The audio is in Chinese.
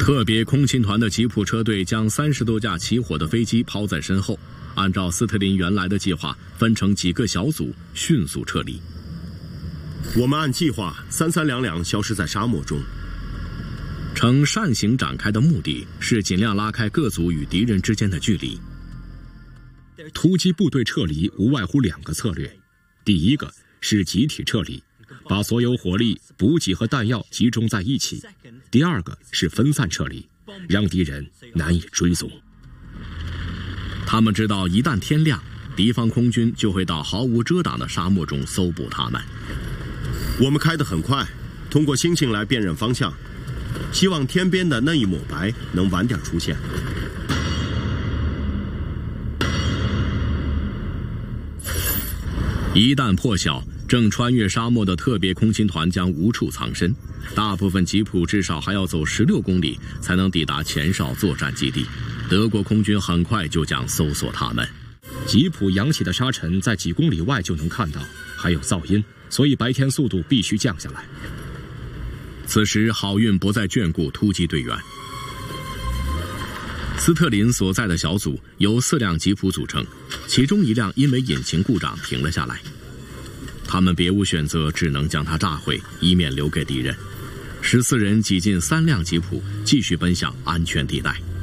特别空勤团的吉普车队将30多架起火的飞机抛在身后，按照斯特林原来的计划，分成几个小组迅速撤离。 我们按计划332消失在沙漠中。 呈扇形展开的目的是尽量拉开各组与敌人之间的距离。 突击部队撤离无外乎2个策略，第一个是集体撤离，把所有火力、补给和弹药集中在一起；第二个是分散撤离，让敌人难以追踪。 他们知道一旦天亮，敌方空军就会到毫无遮挡的沙漠中搜捕他们。 我们开得很快，通过星星来辨认方向，希望天边的那一抹白能晚点出现。 一旦破晓，正穿越沙漠的特别空勤团将无处藏身，大部分吉普至少还要走16公里才能抵达前哨作战基地。德国空军很快就将搜索他们。 吉普扬起的沙尘在几公里外就能看到，还有噪音，所以白天速度必须降下来。 此时好运不再眷顾突击队员。斯特林所在的小组由4辆吉普组成，其中1辆因为引擎故障停了下来，他们别无选择，只能将它炸毁，以免留给敌人。14人挤进3辆吉普，继续奔向安全地带。